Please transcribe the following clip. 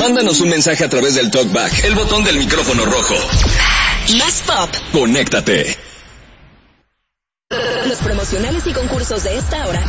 Mándanos un mensaje a través del TalkBack, el botón del micrófono rojo. Más pop. Conéctate. Los promocionales y concursos de esta hora